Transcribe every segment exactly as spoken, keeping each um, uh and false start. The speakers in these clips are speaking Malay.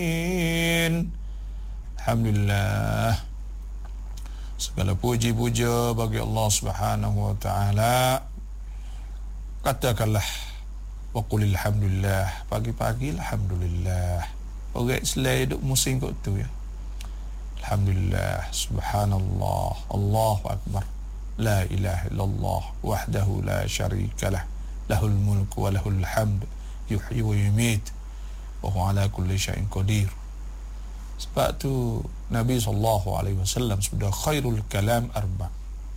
Alhamdulillah, segala puji-puja bagi Allah Subhanahu wa taala. Katakanlah wa qulil hamdulillah, pagi-pagi alhamdulillah. Orang Islam duk musim kot tu ya. Alhamdulillah, subhanallah, Allahu akbar, la ilaha illallah wahdahu la syarikalah, lahul mulku wa lahul hamd, yuhyi wa yumit, wa huwa ala kulli syai'in qadir. Sebab tu Nabi sallallahu alaihi wasallam sudah khairul kalam arba'.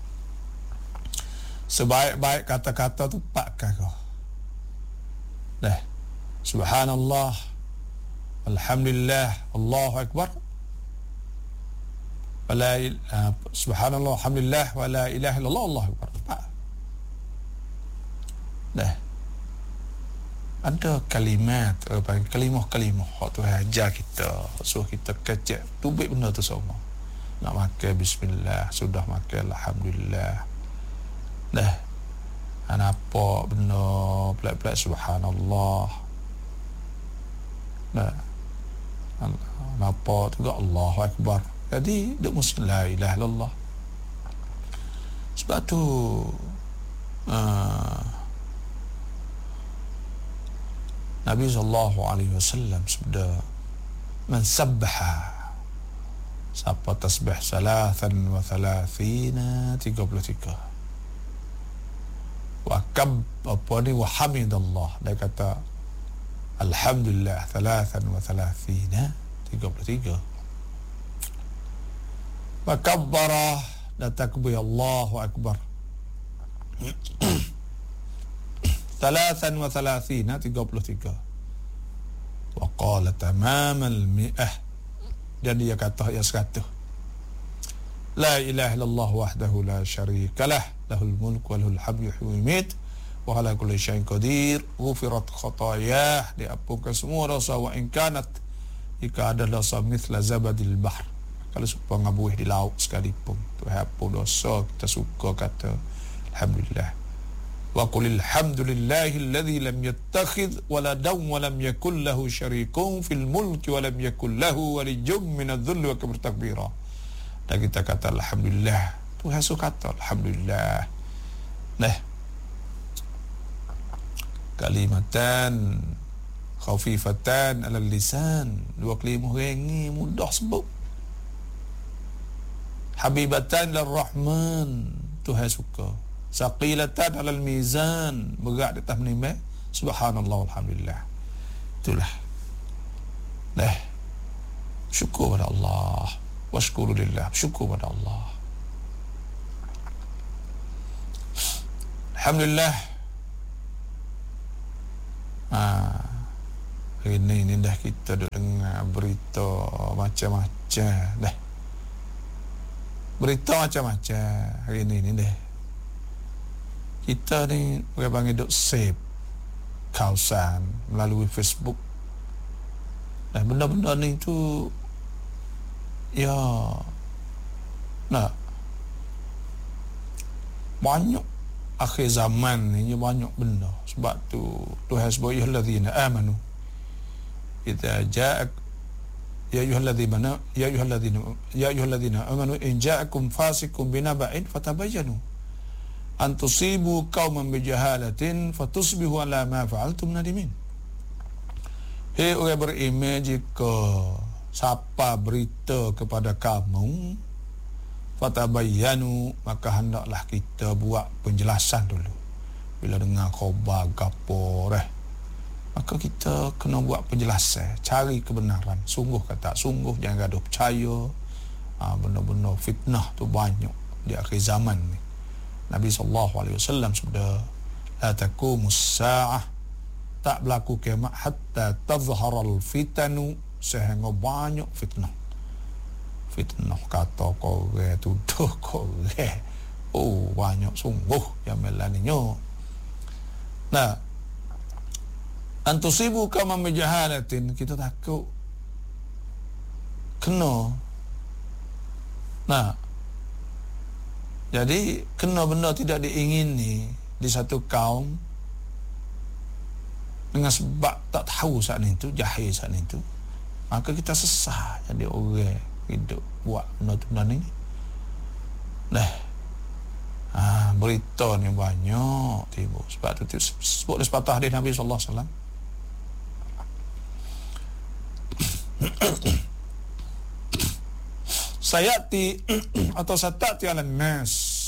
Sebaik-baik kata-kata tu empat kata. Dah. Subhanallah, alhamdulillah, Allahu akbar. Wala uh, subhanallah, alhamdulillah, wala ilaha illallah, Allahu akbar. Empat. Dah. Ada kalimat, apa kalimah-kalimah hak tu ajar kita, suruh kita kecek tubik benda tu semua. Nak makan bismillah, sudah makan alhamdulillah. Dah. Apa benda pelat-pelat subhanallah. Dah. Apa tu juga Allahu akbar. Jadi duk mesti la ilaha illallah. Sebab tu uh, Nabi sallallahu alaihi wasallam sabda, man sabbaha, siapa tasbih salatan wa thalathina, tiga puluh tiga, wa kab apa ni, wa hamidallah, dia kata alhamdulillah salatan wa thalathina, tiga puluh tiga, wa kabbara, dan takbir Allahu akbar Thalathan wa thalathina, tiga puluh tiga. Wa qala tamamal mi'ah, dan dia kata ya seratus. La ilaha illallah wahdahu la syarikalah, lahul mulku wa lahul hamdu yuhyi wa yumiit, wa ala kulli syai'in qadir, ghufirat khatayah, diampunkan semua dosa, wa in kanat, jika ada dosa mithla zabadil bahr, kalau supaya ngabuih di laut sekalipun, Tuhan ampun dosa. Kita suka kata alhamdulillah. Wa qulil hamdulillahi alladhi lam yattakhidh waladan wa lam yakul lahu syarikun fil mulki wa lam yakul lahu waliyyun minadh-dhulli wa kabir takbira. Dan kita kata alhamdulillah, Tuhan suka kata alhamdulillah. Nah, kalimatan khafifatan ala lisan, dua kalimah ringan mudah sebut. Habibatan lirrahman, Tuhan suka. Saqilatan alal mizan, berat di atas menimbang. Subhanallah, alhamdulillah. Itulah. Dah. Syukur pada Allah. Washkurulillah. Syukur pada Allah. Alhamdulillah. Ha. Hari ni, ni dah kita dah dengar berita macam-macam. Dah. Berita macam-macam hari ni ni dah. Kita ni orang panggil duk save kawasan melalui Facebook. Dan benda-benda ni tu ya nak banyak akhir zaman ni banyak benda. Sebab tu Tuhan sebut ya allazina amanu idza ja'ak ya ayyuhalladzina ya ayyuhalladzina ya ayyuhalladzina amanu in ja'akum fasiqun binaba'in fatabayyanu an tusibu qauman bijahalatin fatusbihu ala ma fa'altum nadimin. Hei orang beriman, jika siapa berita kepada kamu, fatabayyanu, maka hendaklah kita buat penjelasan dulu. Bila dengar khabar gapo dah, maka kita kena buat penjelasan, cari kebenaran, sungguh kata sungguh, jangan gaduh percaya. Ha, benda-benda fitnah tu banyak di akhir zaman ni. Nabi sallallahu alaihi wasallam sudah la taqumus sa'ah, tak berlaku kiamat hatta tazharal fitanu, sehingga banyak fitnah. Fitnah kata korek, tuduh korek. Oh, banyak sungguh yang melaninya. Nah, antusibu kama bijahalatin, kita takut kena. Nah, jadi kena benda tidak diingini di satu kaum dengan sebab tak tahu saat itu, jahil saat itu, maka kita sesat jadi orang hidup buat benda tu benda ni. Dah. Ah, berita ni banyak tiba. Sebab tu sebut di sepatah hadis Nabi sallallahu alaihi wasallam. Sayati atau satati ala nas,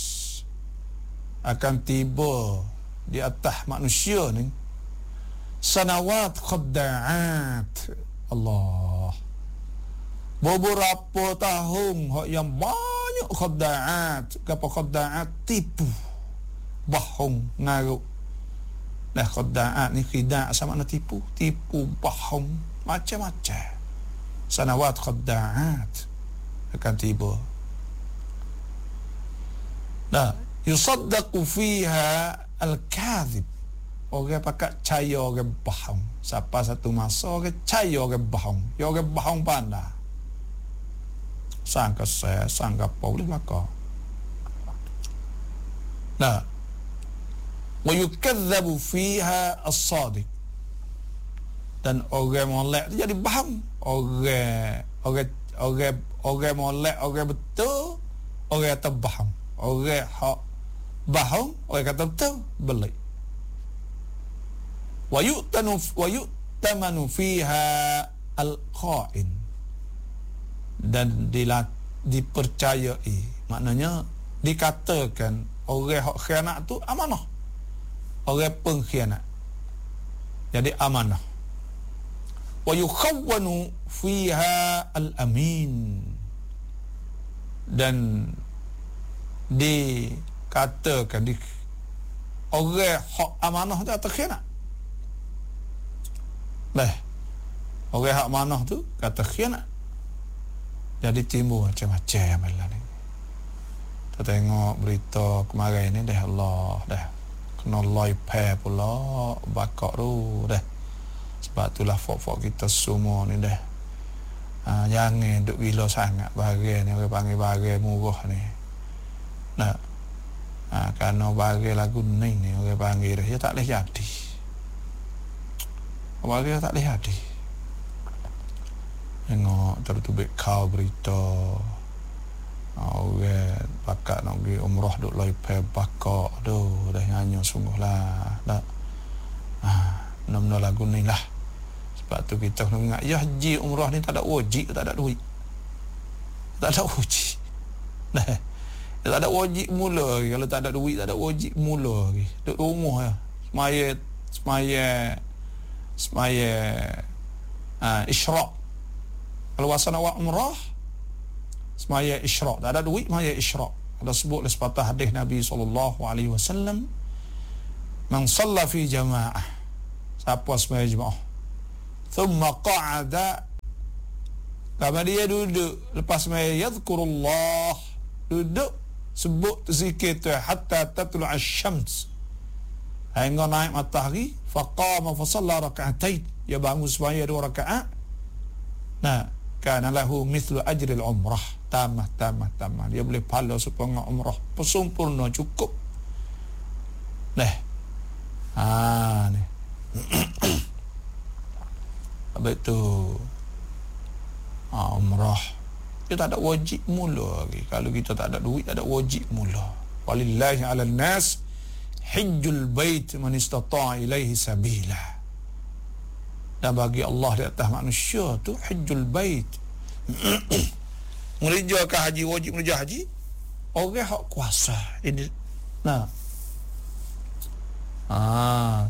akan tiba di atas manusia ni sanawat khadda'at. Allah, beberapa tahun yang banyak khadda'at. Apa khadda'at? Tipu, bohong, ngaruk. Dah khadda'at ni khidah' sama makna tipu, tipu, bohong, macam-macam. Sanawat khadda'at akan tiba. Nah, yusaddaqu fiha al-kadhib. Orang pakat percaya orang bohong. Siapa satu masa orang percaya orang bohong. Ya orang bohong pandai. Sangka saya, sangka apa boleh belaka. Nah, wa yukadzabu fiha as-sadiq. Dan orang molek tu jadi bohong. Orang orang orang orang molek, orang betul, orang kata bohong. Orang hak bohong, orang kata betul, belik. Wa yu'tanu wa yu'tamanu fiha al-qa'in. Dan dilat, dipercayai, maknanya dikatakan orang hak khianat tu amanah, orang pengkhianat jadi amanah. Wa yukhawwanu fiha al-amin. Dan dikatakan di orang hak amanah tu atau khianat. Bah, orang hak amanah tu kata khianat. Jadi timbul macam-macam benda ni. Kita tengok berita kemarin ni dah, Allah dah kena loi pair pula bakak tu dah. Sebab itulah fok-fok kita semua ni dah, ha, jangan duk gila sangat barang ni, orang panggil barang murah ni. Nah, ha, kerana barang lagu ni ni orang panggil dia tak boleh jadi. Barang tak boleh jadi. Tengok tertubik kau berita orang bakat nak pergi umrah duk loi pair bakak tu dah nyanyi sungguhlah dah. Ah, benda-benda lagu ni lah. Sebab tu kita kena ingat, ya haji umrah ni tak ada wajib, tak ada duit. Tak ada wajib. Nah, tak ada wajib mula lagi. Kalau tak ada duit, tak ada wajib mula lagi. Duduk rumah ya. Semaya semaya semaya ah, isyraq. Kalau wasana wa umrah, semaya isyraq. Tak ada duit, semaya isyraq. Ada sebut oleh sepatah hadis Nabi sallallahu alaihi wasallam, man shalla fi jama'ah, siapa semaya jemaah, thumma qa'ada, kemudian dia duduk lepas semaya, yadhkurullah, duduk sebut zikir tu hatta tatlu'a asy-syams, hingga naik matahari, faqama fa shalla rak'atain, dia bangun semaya dua rakaat. Nah, kana lahu mithlu ajril umrah, tamah tamah tamah, dia boleh pahala sepengah umrah sempurna, cukup. Nah, ah ni habis tu ah, umrah dia tak ada wajib mula lagi. Kalau kita tak ada duit, tak ada wajib mula. Walillahi 'alan nas hajjul bait man istata'a ilaihi sabila. Dan bagi Allah di atas manusia tu hajjul bait. Mengerjakan haji, wajib mengerjakan haji orang hak kuasa ini. Nah, ah,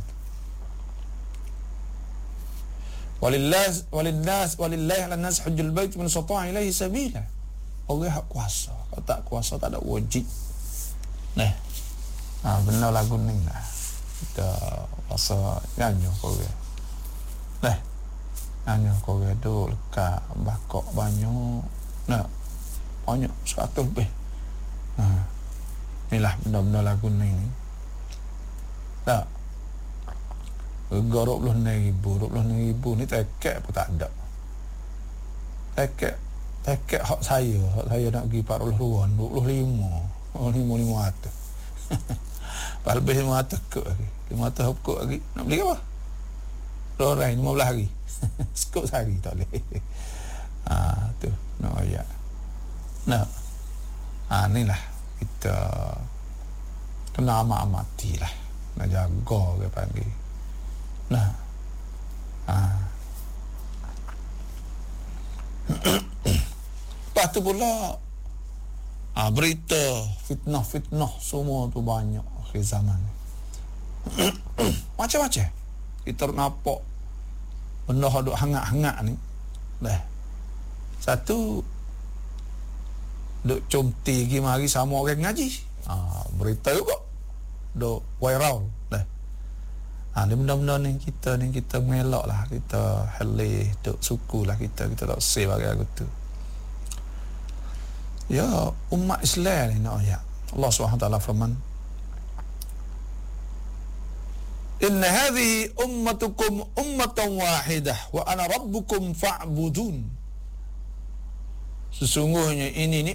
walillah walilnas walillahi 'alan nas hajjul bait man istata'a ilaihi sabila. Orang hak kuasa, kalau tak kuasa tak ada wajib. Nah, ah, benar lagu ni lah. Kita rasa nyanyi orang. Nah, hanya korang duk lekat bakok banyak, nak banyak seratus lebih. Ha, inilah benda-benda lagu ni. Tak, harga dua puluh enam ribu, dua puluh enam ribu ni tiket pun tak ada. Tiket, tiket hak saya, hak saya nak pergi empat puluh dua, dua puluh lima, oh lima lima ratus. Lebih lima ratus kot lagi, lima ratus kot lagi. Nak beli apa? Orang lima belas hari. Cukup sehari tak boleh. Ha, tu nak ayat. Nah. Ha, inilah kita kena amat-amati lah. Nak jaga ke pagi. Nah. Ha. Lepas tu pula ha, berita fitnah-fitnah semua tu banyak akhir zaman. Macam-macam kita nampak benda duk hangat-hangat ni. Dah. Satu duk comti pergi mari sama orang ngaji. Ha, berita juga duk viral. Dah. Ha, ni benda-benda ni kita ni kita mengelak lah, kita helih duk suku lah kita, kita tak save bagi aku tu. Ya, umat Islam ni nak ayat. Allah Subhanahu Wa Taala firman, "Inna hadhihi ummatukum ummatan wahidah wa ana rabbukum fa'budun." Sesungguhnya ini ni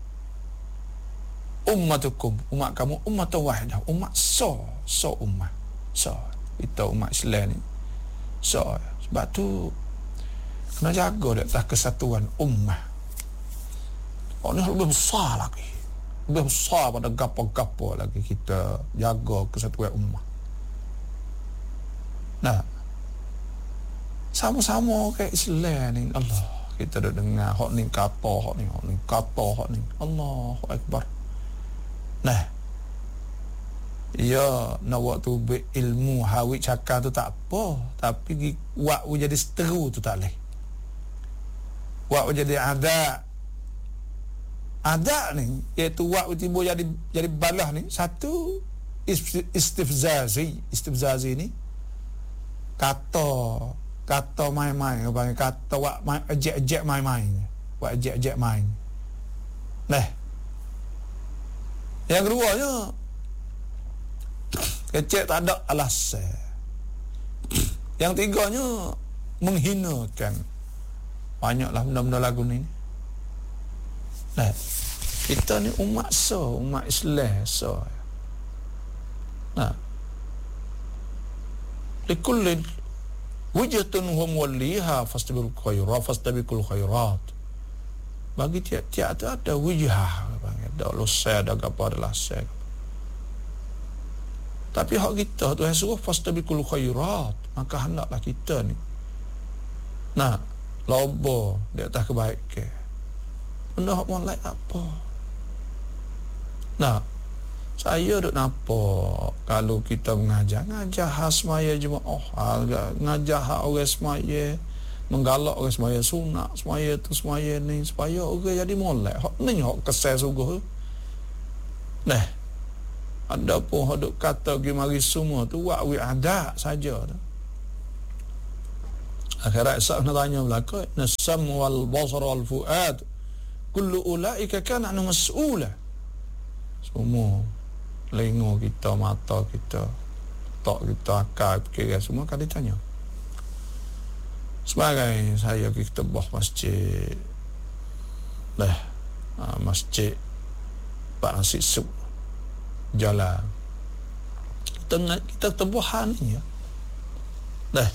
ummatukum, umat kamu ummatan wahidah, umat so, so umat. So, kita umat Islam ni. So, sebab tu kena jaga di atas kesatuan ummah. Oh, ni lebih besar lagi. Lebih besar pada gapo-gapo lagi kita jaga kesatuan ummah. Nah, sama-sama ke Islam ni, Allah, kita dah dengar hak ni kata, hak ni, hak ni kata, hak ni. Allahu Akbar. Nah, ya, nak waktu berilmu hawik cakap tu tak apa, tapi waktu jadi seteru tu tak boleh. Waktu jadi adat, adat ni, iaitu waktu timbul jadi jadi balah ni, satu istifzazi, istifzazi ni kata kata main-main, panggil kata wak main ejek-ejek main-main, wak ejek-ejek main. Nah, yang keduanya kecek tak ada alasan. Yang tiganya menghinakan. Banyaklah benda-benda lagu ni. Nah, kita ni umat so, umat Islam so. Nah, likullin wujatun hum waliha fastabiqul khairat fastabiqul khairat. Bagi tiap-tiap tu ada wijah, ada lusa, ada apa, ada lasa. Tapi hak kita Tuhan suruh fastabiqul khairat, maka hendaklah kita ni nah lobo di atas kebaikan. Benda hak mulai apa? Nah, saya duk nampak kalau kita mengajar, ngajar hak semaya jemaah, ngajar hak orang semaya, menggalak orang semaya sunat, semaya tu semaya ni, supaya orang jadi molek. Hak ni hak kesal sungguh. Nah, ada pun hak duk kata pergi mari semua tu wak wi adat saja tu. Akhirat Isa nak tanya belaka, nasam wal basar wal fuad kullu ulaika kana anhu mas'ula. Semua lengo kita, mata kita, tak kita, akal, fikiran semua akan ditanya. Sebagai saya pergi tebah masjid dah, ha, masjid Pak Nasi Sup jalan kita, kita tebuhan ni ya. Dah,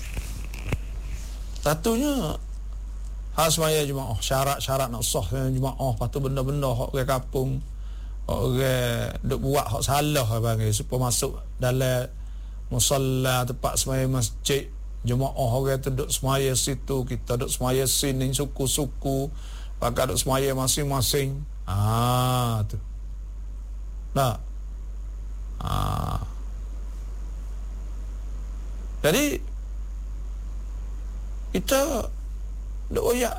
satunya hal semaya jemaah, syarat-syarat nak sah jemaah, lepas tu benda-benda hak orang kampung, orang duk buat hak salah panggil, supaya masuk dalam musalla tempat semaya masjid jemaah, orang tu duk semaya situ, kita duk semaya sini, suku-suku pakai duk semaya masing-masing. Ah tu. Nah. Ah. Jadi kita duk oyak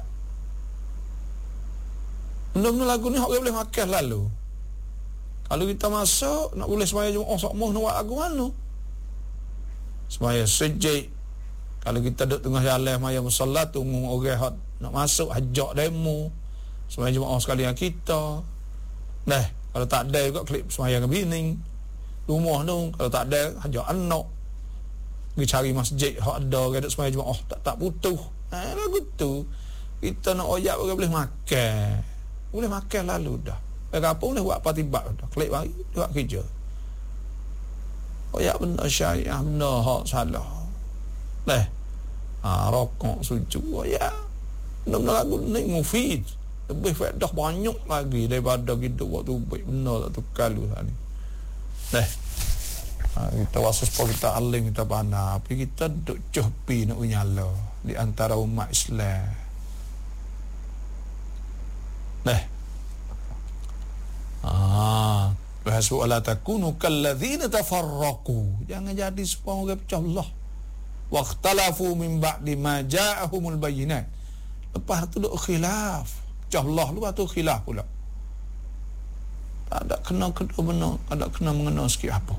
benda-benda lagu ni hak boleh makan lalu. Kalau kita masuk nak boleh semaya jemaah sakmoh nak buat lagu mana? Semaya sejik. Kalau kita duduk tengah jalan maya musalla tunggu orang hak nak masuk ajak demo semaya jemaah sekalian kita. Nah, kalau tak ada juga klip semaya dengan bini rumah tu, kalau tak ada ajak anak pergi cari masjid hak ada orang duduk semaya jemaah tak tak putus. Ha, lagu tu kita nak oyak orang boleh makan. Boleh makan lalu dah. Apa boleh buat apa tiba dah. Klik bagi buat kerja. Oyak benda syariah, benda hak salah. Nah, Ha, rokok sujud ya. Benda lagu ni mufid. Lebih faedah banyak lagi daripada kita waktu baik benar tak tu kalu ni. Dah. Ha, kita wasus kita alim kita pandai, tapi kita duk johpi nak nyala di antara umat Islam. Dah. Ah, bahasa wala takunu kalladzina tafarraqu. Jangan jadi sepuluh orang pecah belah. Waqtalafu min ba'di ma ja'ahumul bayyinat. Lepas tu duk khilaf. Pecah belah lepas tu khilaf pula. Tak ada kena kedua benar, ada kena mengenal sikit apa.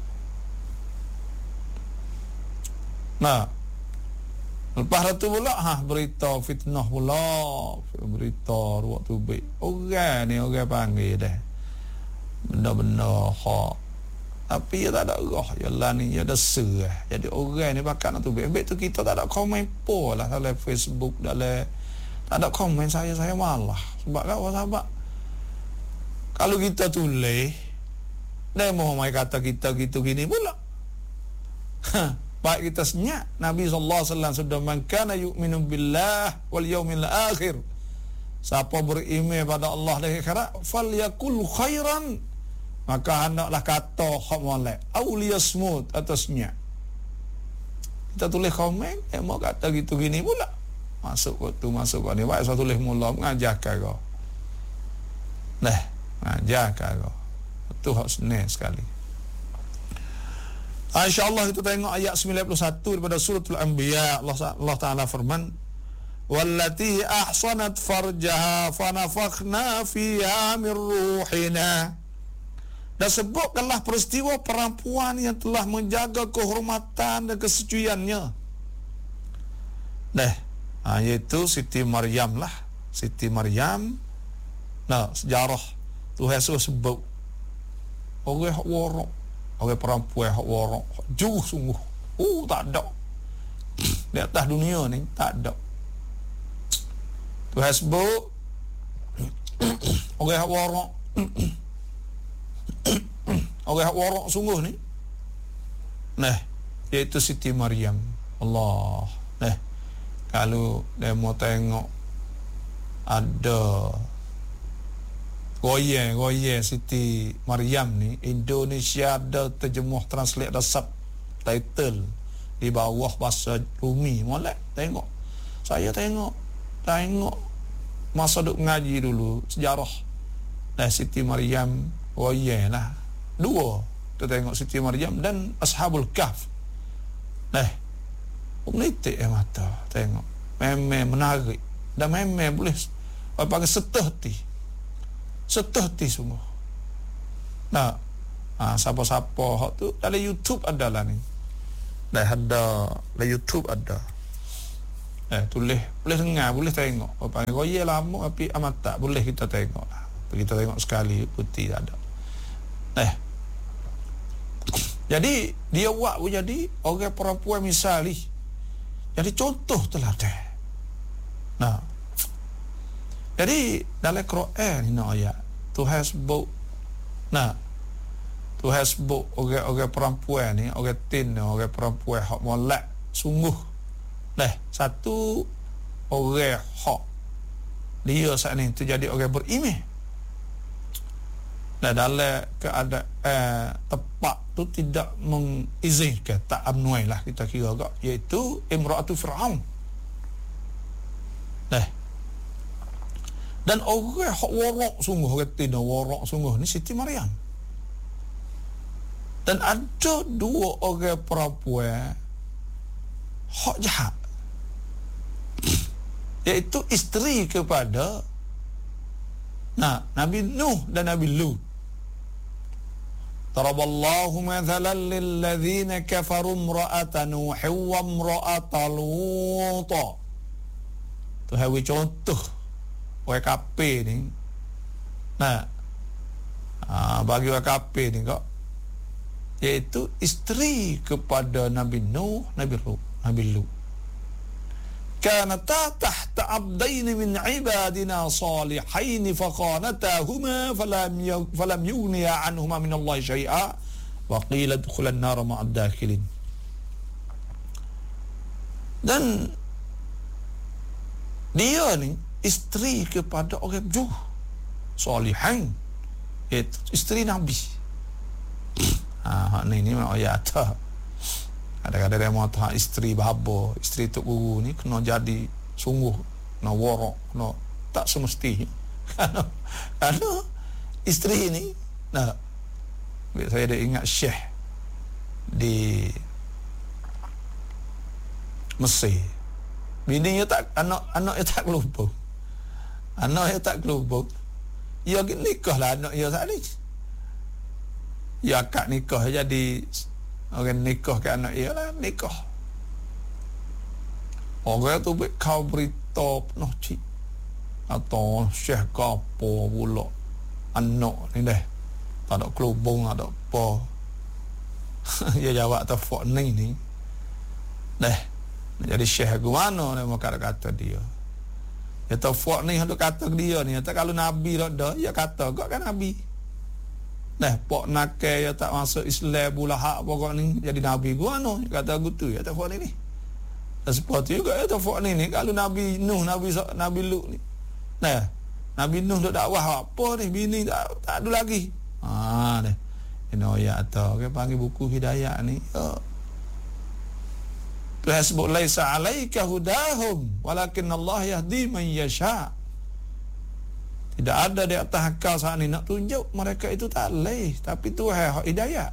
Nah, lepas tu pula ha berita fitnah pula, berita waktu baik. Orang ni orang panggil dah. Benda-benda hak. Tapi ya tak ada roh, yalah ni ya ada serah. Jadi orang ni bakal nak tu baik. Baik tu kita tak ada komen pun lah dalam Facebook, dalam tak ada komen saya saya malah. Sebab apa sahabat? Kalau kita tulis, dia mau mai kata kita gitu gini pula. Ha, baik kita senyap. Nabi sallallahu alaihi wasallam sudah man kana yu'minu billah wal yaumil akhir. Siapa beriman pada Allah dan akhirat, falyakul khairan. Maka hendaklah kata hak molek. Auliyasmut atasnya. Kita tulis komen, dia mau kata gitu gini pula. Masuk waktu masuk waktu ni. Baik saya tulis mula mengajarkan kau. Nah, mengajarkan kau. Itu hak senang sekali. InsyaAllah kita tengok ayat sembilan puluh satu daripada suratul Anbiya. Allah, Allah Ta'ala firman, wallati ahsanat farjaha fanafakhna fiha min ruhina. Dan sebutkanlah peristiwa perempuan yang telah menjaga kehormatan dan kesuciannya. Nah, ha, iaitu Siti Maryam lah. Siti Maryam. Nah, sejarah Tuhan Yesus sebut orang hak warok, orang perempuan hak warok, jauh sungguh. Oh, tak ada. Di atas dunia ni tak ada. Tuhan sebut orang hak warok. Orang hak warok sungguh ni. Nah, iaitu Siti Maryam. Allah. Nah, kalau dia mau tengok ada goyang goyang Siti Maryam ni, Indonesia ada terjemuh translate, ada subtitle di bawah bahasa Rumi. Molek tengok. Saya tengok tengok masa duk ngaji dulu sejarah dah Siti Maryam goyang lah. Dua kita tengok Siti Maryam dan Ashabul Kahf. Nah, menitik eh mata tengok. Memang menarik. Dan memang boleh apa panggil seteh hati. Seteh hati semua. Nah, ha, siapa-siapa hak tu dalam YouTube ada lah ni. Dah ada dalam YouTube ada. Eh, tulis boleh dengar, boleh tengok. Apa panggil goyang lama tapi amat tak boleh kita tengok lah. Kita tengok sekali putih tak ada. Eh. Jadi dia buat pun jadi orang perempuan misali. Jadi contoh teladan. Nah. Jadi dalam Quran ni ayat Tuhan sebut, nah, Tuhan sebut orang-orang perempuan ni, orang tin, orang perempuan hak molek sungguh. Dah, satu orang hak dia saat ni tu jadi orang beriman. Dan dalam keadaan eh, tepat tu tidak mengizinkan, tak amnuai lah kita kira agak, iaitu Imra'atu Fir'aun. Nah, dan orang hak warok sungguh, orang tidak warok sungguh ni Siti Maryam. Dan ada dua orang perempuan hak jahat, iaitu isteri kepada nah Nabi Nuh dan Nabi Lut. Daraballahu mathalan lil ladzina kafaru imra'ata Nuh wa imra'ata Lut. Tu hawi contoh orang kafir ni. Nah, ha, bagi orang kafir ni kok, iaitu isteri kepada Nabi Nuh, Nabi Lut, Nabi Lut. كانتا تحت عبدين من عبادنا صالحين فخانتاهما فلم فلم يغنيا عنهما من الله شيئا وقيل ادخلا النار مع الداخلين. Dan Dia ni isteri kepada orang juh solihin, itu isteri Nabi. Ha, ni ni memang ayat tak. Kadang-kadang dia mahu tahu isteri bapa, isteri tok guru ni kena jadi sungguh, kena warak, kena tak semestinya. Kerana, kerana isteri ni, nah, saya ada ingat Syekh di Mesir. Bininya tak, anak anaknya tak kelupuk. Anaknya tak kelupuk. Ya nikah lah anak dia saat ni. Ya akad nikah jadi orang nikah ke anak dia lah, nikah. Orang tu kau berita penuh cik. Atau Syekh kapo pula anak ni dah. Tak ada kelubung, tak ada apa. Dia jawab tafak ni ni. Dah. Jadi Syekh aku mana ni mahu kata dia. Ya tafak ni hendak kata dia ni. Tak kalau Nabi tak ada, ya kata kau kan Nabi. Dah, pok nakai ya tak masuk Islam pula hak pokok ni jadi Nabi gua no. Kata aku tu ya tafak ni ni. Dan seperti juga ya tafak ni ni. Kalau Nabi Nuh, Nabi Nabi Lut ni. Nah, Nabi Nuh dok dakwah apa ni, bini tak, tak ada lagi. Ha deh. Ini ayat atau ke panggil buku hidayah ni. Ya. Tuhan sebut laisa alaika hudahum walakin Allah yahdi man yasha. Tidak ada di atas akal saat ni nak tunjuk mereka itu tak leh, tapi Tuhan hidayah.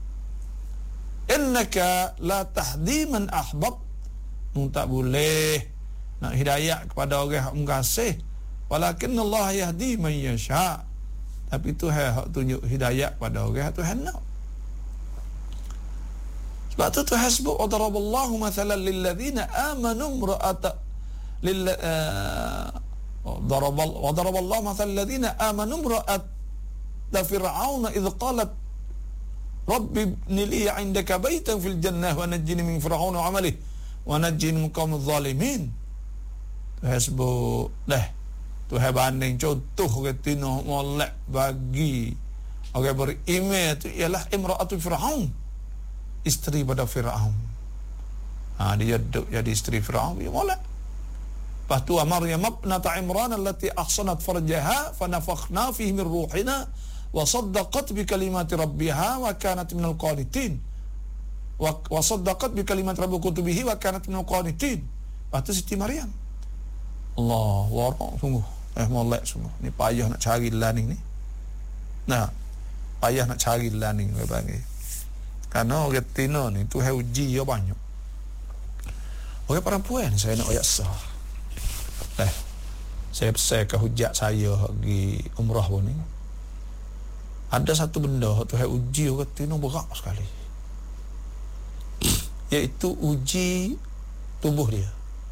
Innaka la tahdi man ahbab. Mu tak boleh nak hidayah kepada orang yang mengasihi. Walakin Allah yahdi man yasha. Tapi Tuhan hak tunjuk hidayah pada orang yang Tuhan nak. Sebab tu Tuhan sebut wadaraballahu mathalan lilladzina amanu imra'ata lil darabal wadaraballahu mathalan lilladzina amanu imra'ata fir'auna idh qalat rabbi ibni li 'indaka baytan fil jannah wa najjini min fir'auna wa 'amalihi wa najjini min qaumidh zalimin. Tuhan sebut dah, Tuhan banding contoh ketina molek bagi orang beriman itu ialah imra'atu fir'aun, isteri pada Fir'aun. Ha, dia duduk jadi isteri Fir'aun, dia molek. Lepas tu Maryam ibnata Imran allati ahsanat farjaha fanafakhna fihi min ruhina wa saddaqat bi kalimati rabbiha wa kanat minal qanitin. Wa, wa saddaqat bi kalimati rabbi kutubihi wa kanat minal qanitin. Lepas tu Siti Maryam. Allah, warak sungguh. Eh molek sungguh. Ni payah nak cari laning ni. Nah, payah nak cari laning dia panggil. Karena orang tina ni tu hai uji dia banyak. Orang perempuan ni saya nak ayat sah. Eh, saya pesan ke hujat saya pergi umrah pun ni. Ada satu benda tu hai uji orang tina berat sekali. Iaitu uji tubuh dia.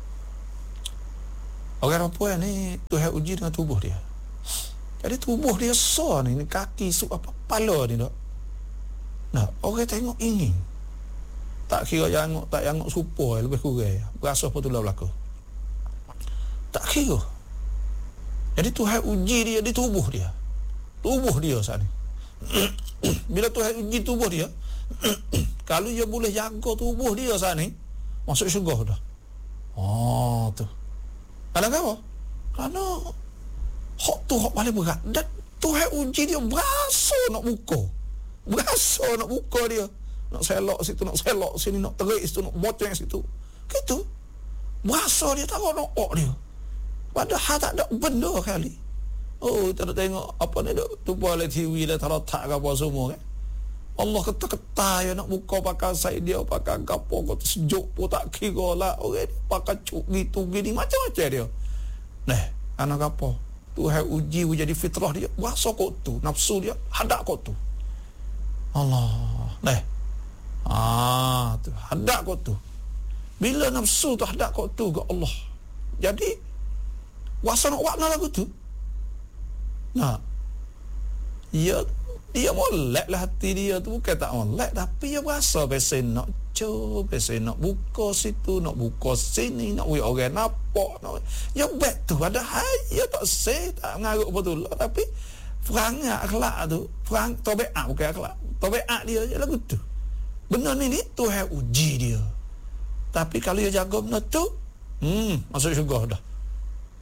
Orang perempuan ni tu hai uji dengan tubuh dia. Jadi tubuh dia so ni, ni kaki su apa kepala ni dok. Nah, orang tengok ingin. Tak kira jangok, tak jangok supaya lebih kurang. Berasa apa tu lah berlaku. Tak kira. Jadi Tuhan uji dia di tubuh dia. Tubuh dia saat ni. Bila Tuhan uji tubuh dia, kalau dia boleh jaga tubuh dia saat ni, masuk syurga dah. Oh, tu. Kalau apa? Kerana hak tu hak paling berat. Dan Tuhan uji dia berasa nak buka. Berasa nak buka dia, nak selok situ, nak selok sini, nak terik situ, nak boceng situ. Gitu. Berasa dia tak nak ok dia. Padahal tak ada benda kali. Oh, kita nak tengok apa ni duk tumpah oleh T V dah terletak ke apa semua kan. Allah kata-kata ya nak buka pakai sai dia, pakai gapo kau sejuk pun tak kira lah. Orang ni pakai cuk gitu gini macam-macam dia. Nah, anak apa? Tuhan uji jadi fitrah dia. Berasa kau tu, nafsu dia hadak kau tu. Allah, nah, ah, tu hadak kau tu. Bila nafsu tu hadak kau tu ke Allah, jadi wasa nak buat lagu tu. Nah, dia dia molek lah hati dia tu, bukan tak molek, tapi dia berasa pesen nak co, pesen nak buka situ, nak buka sini, nak buat orang nampak, nak ya bet tu ada ya tak say, tak mengarut betul lah, tapi perangai akhlak tu, perang tabiat bukan akhlak. Tabiat dia je lagu tu. Benda ni ni Tuhan uji dia. Tapi kalau dia jaga benda tu, hmm, masuk syurga dah.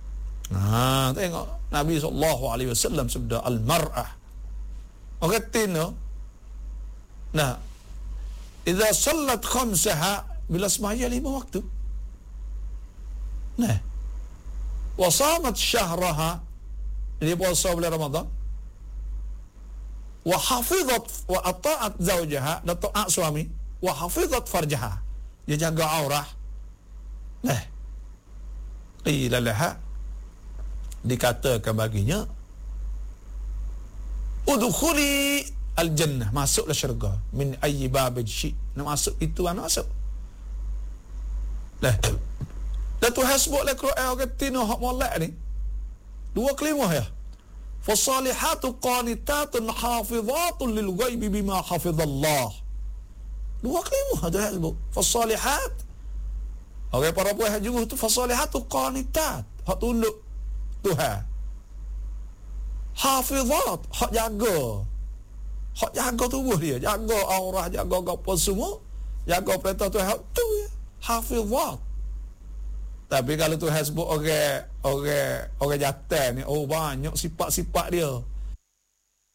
Ha, tengok Nabi sallallahu alaihi wasallam sabda al-mar'ah. Orang tino. Nah, idza sallat khamsaha, bila semaya lima waktu. Nah. Wa shamat syahraha, dia puasa bulan Ramadan. Wa hafizat wa ata'at zawjaha, dan taat suami, wa hafizat farjaha, dia jaga aurah. Nah. Qila laha, dikatakan baginya, udkhuli al-jannah, masuklah syurga, min ayyi babin syi', nak masuk itu mana masuk. Lah. Dan Tuhan sebut lah Quran orang tino hak molek ni. Dua kalimah ya. Fasalihatu qanitatun hafizatun lil ghaibi bima hafizallah. Dua kalimah Tuhan sebut. Fasalihat. Orang para puan hajung tu fasalihatu qanitat, hak tunduk Tuhan. Hafizat, hak jaga. Hak jaga tubuh dia, jaga aurah, jaga apa semua, jaga perintah Tuhan, hak tu ya. Hafizat. Tapi kalau Tuhan sebut orang orang orang jantan ni, oh banyak sifat-sifat dia.